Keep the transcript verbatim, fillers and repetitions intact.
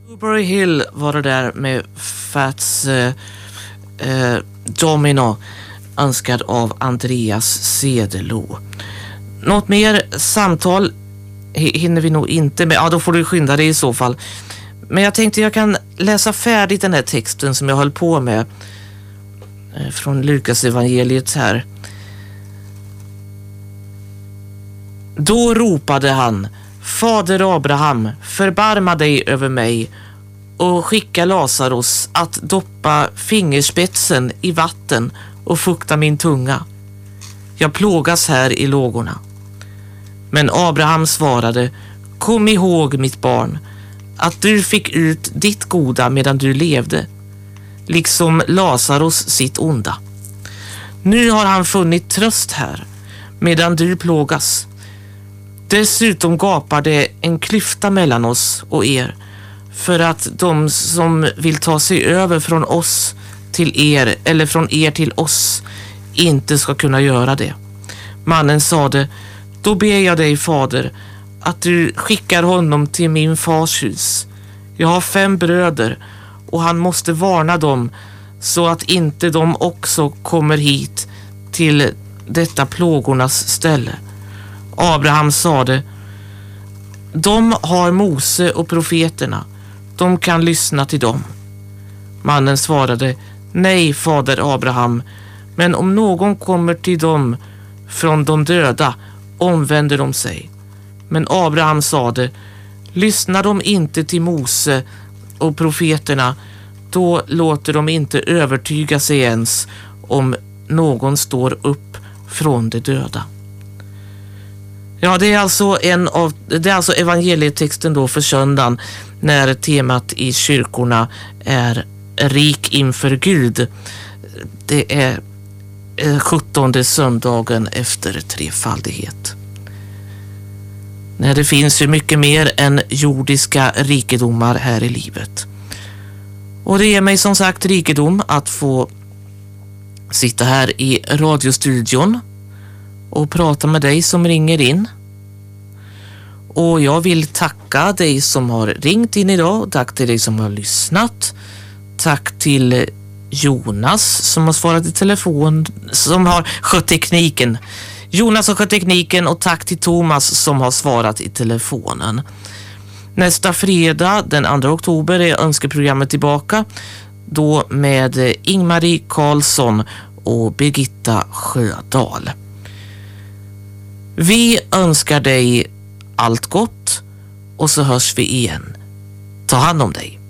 Blueberry Hill var det där med Fats eh, eh, Domino, önskad av Andreas Cederlo. Något mer samtal hinner vi nog inte med. Ja, då får du skynda dig i så fall. Men jag tänkte jag kan läsa färdigt den här texten som jag höll på med eh, från Lukas evangeliet här. Då ropade han: Fader Abraham, förbarma dig över mig och skicka Lazarus att doppa fingerspetsen i vatten och fukta min tunga. Jag plågas här i lågorna. Men Abraham svarade: Kom ihåg, mitt barn, att du fick ut ditt goda medan du levde, liksom Lazarus sitt onda. Nu har han funnit tröst här, medan du plågas. Dessutom gapar det en klyfta mellan oss och er, för att de som vill ta sig över från oss till er eller från er till oss inte ska kunna göra det. Mannen sade: Då ber jag dig, fader, att du skickar honom till min fars hus. Jag har fem bröder och han måste varna dem så att inte de också kommer hit till detta plågornas ställe. Abraham sade: De har Mose och profeterna. De kan lyssna till dem. Mannen svarade: Nej, fader Abraham, men om någon kommer till dem från de döda omvänder de sig. Men Abraham sade: Lyssnar de inte till Mose och profeterna, då låter de inte övertyga sig ens om någon står upp från de döda. Ja, det är alltså en av det är alltså evangelietexten då för söndagen, när temat i kyrkorna är rik inför Gud. Det är sjuttonde söndagen efter trefaldighet. Nej, det finns ju mycket mer än jordiska rikedomar här i livet. Och det ger mig som sagt rikedom att få sitta här i radiostudion och prata med dig som ringer in. Och jag vill tacka dig som har ringt in idag. Tack till dig som har lyssnat. Tack till Jonas som har svarat i telefon, som har skött tekniken. Jonas har skött tekniken, och tack till Thomas som har svarat i telefonen. Nästa fredag den andra oktober är önskeprogrammet tillbaka. Då med Ingmarie Karlsson och Birgitta Sjödahl. Vi önskar dig allt gott och så hörs vi igen. Ta hand om dig.